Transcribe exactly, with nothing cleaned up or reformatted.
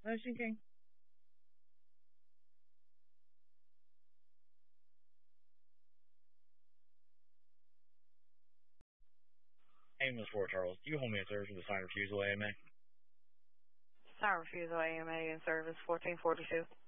Motion King. Amos Fort Charles, do you hold me in service with a sign refusal A M A? Sign refusal A M A in service fourteen forty-two.